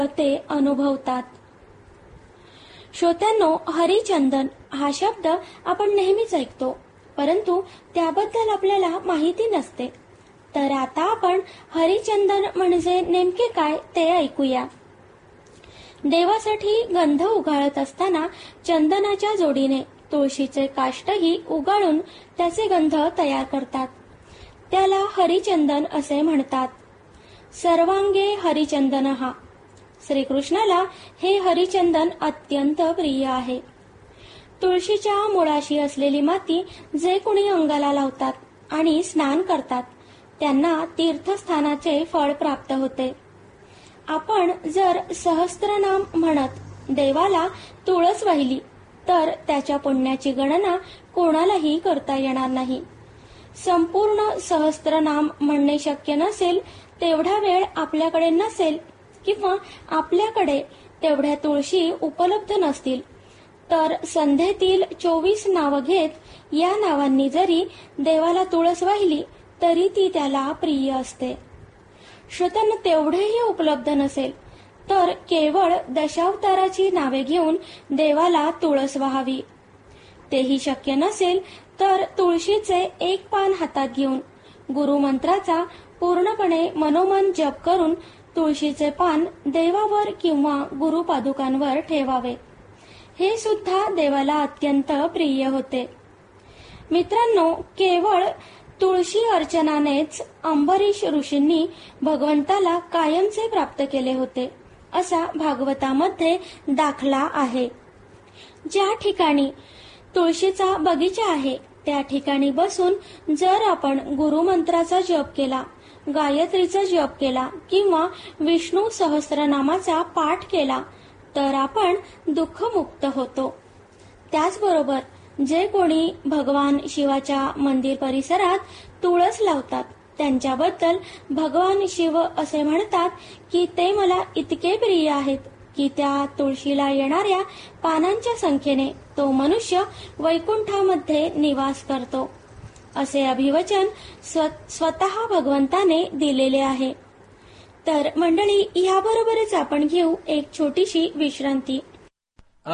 ते अनुभवतात. श्रोत्यांनो, हरिचंदन हा शब्द आपण नेहमीच ऐकतो, परंतु त्याबद्दल आपल्याला माहिती नसते. तर आता आपण हरिचंदन म्हणजे नेमके काय ते ऐकूया. देवासाठी गंध उगाळत असताना चंदनाच्या जोडीने तुळशीचे काष्टही उगाळून त्याचे गंध तयार करतात. त्याला हरिचंदन असे म्हणतात. सर्वांगे हरिचंदनहा. श्रीकृष्णाला हे हरिचंदन अत्यंत प्रिय आहे. तुळशीच्या मुळाशी असलेली माती जे कोणी अंगाला लावतात आणि स्नान करतात त्यांना तीर्थस्थानाचे फळ प्राप्त होते. आपण जर सहस्त्रनाम म्हणत देवाला तुळस वाहिली तर त्याच्या पुण्याची गणना कोणालाही करता येणार नाही. संपूर्ण सहस्त्रनाम म्हणणे शक्य नसेल, तेवढा वेळ आपल्याकडे नसेल किंवा आपल्याकडे तेवढ्या तुळशी उपलब्ध नसतील तर संध्येतील 24 नावं घेत या नावांनी जरी देवाला तुळस वाहिली तरी ती त्याला प्रिय असते. श्रोत्यांना तेवढेही उपलब्ध नसेल तर केवळ दशावताराची नावे घेऊन देवाला तुळस वाहावी. तेही शक्य नसेल तर तुळशीचे एक पान हातात घेऊन गुरुमंत्राचा पूर्णपणे मनोमन जप करून तुळशीचे पान देवावर किंवा गुरुपादुकांवर ठेवावे. हे सुद्धा देवाला अत्यंत प्रिय होते. मित्रांनो, केवळ तुळशी अर्चनानेच अंबरीश ऋषींनी भगवंताला कायमचे प्राप्त केले होते असा भागवतामध्ये दाखला आहे. ज्या ठिकाणी तुळशीचा बगीचा आहे त्या ठिकाणी बसून जर आपण गुरुमंत्राचा जप केला, गायत्रीचा जप केला किंवा विष्णू सहस्रनामाचा पाठ केला तर आपण दुःखमुक्त होतो. त्याचबरोबर जे कोणी भगवान शिवाच्या मंदिर परिसरात तुळस लावतात त्यांच्याबद्दल भगवान शिव असे म्हणतात की ते मला इतके प्रिय आहेत की त्या तुळशीला येणाऱ्या पानांच्या संख्येने तो मनुष्य वैकुंठामध्ये निवास करतो, असे अभिवचन स्वतः भगवंताने दिलेले आहे. तर मंडळी, याबरोबरच आपण घेऊ एक छोटीशी विश्रांती.